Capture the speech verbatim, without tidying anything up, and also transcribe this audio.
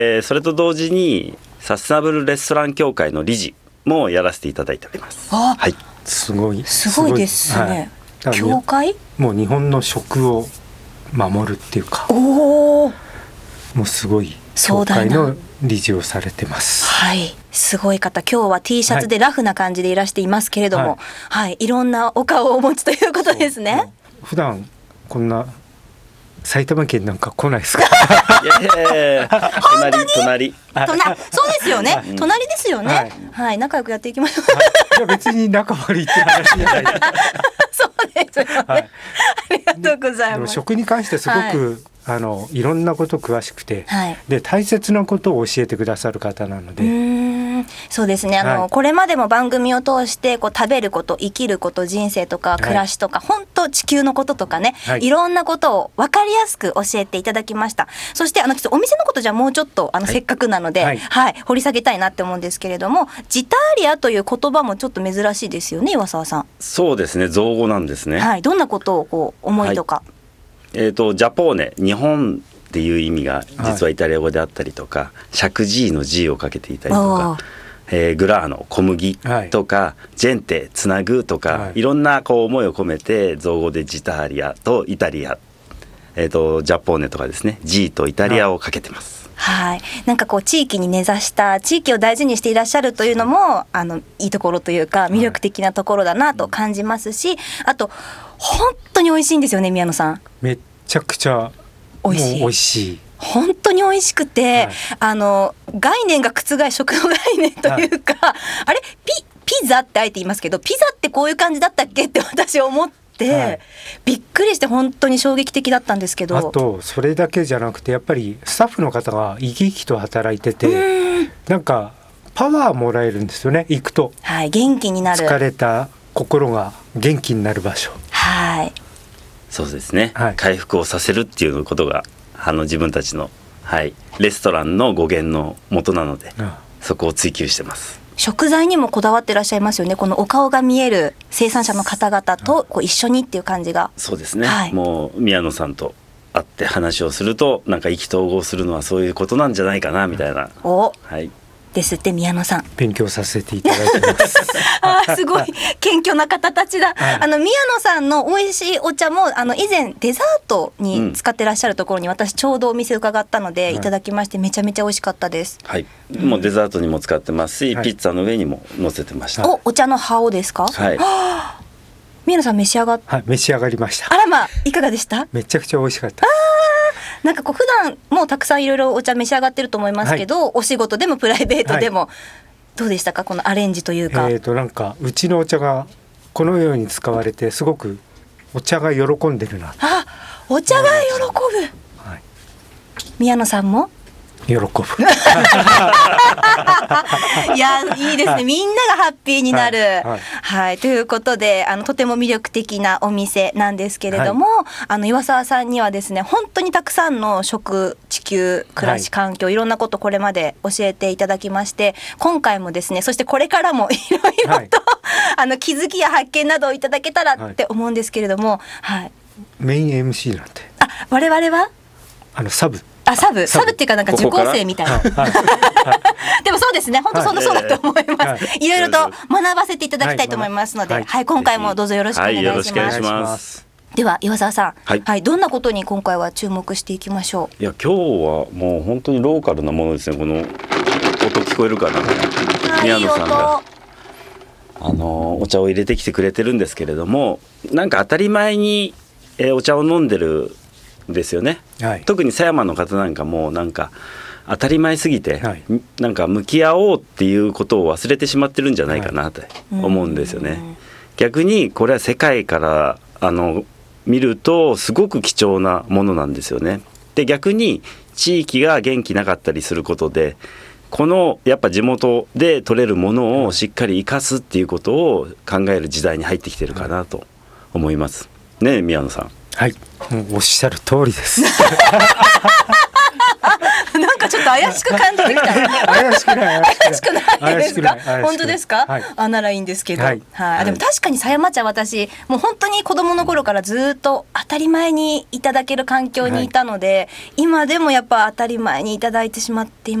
えー、それと同時にサステナブルレストラン協会の理事もやらせていただいております。 あ、 はい、 すごいすごいですね、はい、協会もう日本の食を守るっていうか、 おー、 もうすごい協会の理事をされてます。 はい、すごい方。今日は T シャツでラフな感じでいらしていますけれども、はい、はい、いろんなお顔をお持ちということですね。 普段こんな埼玉県なんか来ないですか？ いやいやいや、隣隣隣そうですよね、うん、隣ですよね、はい、はい、仲良くやっていきましょう。 はい、いや別に仲悪いって話じゃないそうですよね、はい、ありがとうございます。 でも食に関してすごく、はい、あのいろんなこと詳しくて、 はい、 で大切なことを教えてくださる方なので。 うーん、そうですね、あの、はい、これまでも番組を通してこう食べること、生きること、人生とか暮らしとか、はい、本当地球のこととかね、はい、いろんなことを分かりやすく教えていただきました。そしてあのちょっとお店のことじゃもうちょっとあの、はい、せっかくなので、はいはい、掘り下げたいなって思うんですけれども、ジターリアという言葉もちょっと珍しいですよね、岩沢さん。 そうですね、造語なんですね。 はい、どんなことをこう思いとか、はい、 えーと、ジャポーネ、日本っていう意味が実はイタリア語であったりとか、はい、シャクジーの G をかけていたりとか、えー、グラーノ、小麦とか、はい、ジェンテ、つなぐとか、はい、いろんなこう思いを込めて造語でジターリアとイタリア、えーと、ジャポーネとかですね、 G とイタリアをかけてます。 はい、なんかこう地域に根ざした地域を大事にしていらっしゃるというのもあのいいところというか魅力的なところだなと感じますし、あと本当に美味しいんですよね、宮野さん。 めっちゃくちゃ美味しい、美味しい、 本当に美味しくて、はい、あの概念が覆る、食の概念というか、はい、あれ ピ, ピザってあえて言いますけど、ピザってこういう感じだったっけって私思って、はい、びっくりして本当に衝撃的だったんですけど、 あとそれだけじゃなくてやっぱりスタッフの方が生き生きと働いてて、んなんかパワーもらえるんですよね、行くと、 はい、元気になる、 疲れた心が元気になる場所、 はい、 そうですね、 はい、 回復をさせるっていうことがあの自分たちの、はい、レストランの語源の元なので、うん、そこを追求してます。 食材にもこだわってらっしゃいますよね。このお顔が見える生産者の方々とこう一緒にっていう感じが。 そうですね、 はい、 もう宮野さんと会って話をするとなんか意気投合するのはそういうことなんじゃないかなみたいな、 お、 はい、 ですって宮野さん、 勉強させていただいてますあ、すごい謙虚な方たちだ、はい、あの宮野さんの美味しいお茶もあの以前デザートに使ってらっしゃるところに私ちょうどお店伺ったので、うん、いただきましてめちゃめちゃ美味しかったです。 はい、もうデザートにも使ってますし、 はい、 ピッツァの上にも乗せてました。 お、お茶の葉をですか？ はい、はあ、 宮野さん召し上がっ、 はい、召し上がりました。 あらまあ、いかがでした？ めちゃくちゃ美味しかった。 あ、なんかこう普段もうたくさんいろいろお茶召し上がってると思いますけど、はい、お仕事でもプライベートでも、はい、どうでしたか、このアレンジというか。 えーとなんかうちのお茶がこのように使われてすごくお茶が喜んでるな。 あ、お茶が喜ぶ、はい、宮野さんも喜ぶいや、いいですね、みんながハッピーになる、はいはいはい、ということであのとても魅力的なお店なんですけれども、はい、あの岩沢さんにはですね本当にたくさんの食、地球、暮らし、環境、はい、いろんなことこれまで教えていただきまして、今回もですね、そしてこれからもいろいろと、はい、あの気づきや発見などをいただけたらって思うんですけれども、はい、 メイン エムシー なんて、 あ、我々はあのサブ、 あ、サブ、サブっていうかなんか受講生みたいな。ここでもそうですね、本当そんなそうだと思います。いろいろと学ばせていただきたいと思いますので、はい、はい、今回もどうぞよろしくお願いします。はい、よろしくお願いします。では岩沢さん、はいはい、どんなことに今回は注目していきましょう。 いや、今日はもう本当にローカルなものですね。この音聞こえるかな、宮野さんがあのお茶を入れてきてくれてるんですけれども、なんか当たり前に、えー、お茶を飲んでるですよね、はい、特に狭山の方なんかもなんか当たり前すぎて、はい、なんか向き合おうっていうことを忘れてしまってるんじゃないかなって思うんですよね、はい、逆にこれは世界からあの見るとすごく貴重なものなんですよね。で、逆に地域が元気なかったりすることで、このやっぱ地元で取れるものをしっかり生かすっていうことを考える時代に入ってきてるかなと思いますね、宮野さん。 はい、もうおっしゃる通りですなんかちょっと怪しく感じてきた。 怪しくない怪しくないですか。本当ですか、 はい、 あならいいんですけど、 ははいいはい、でも確かに狭山茶、私もう本当に子供の頃からずっと当たり前にいただける環境にいたので、はい、今でもやっぱ当たり前にいただいてしまってい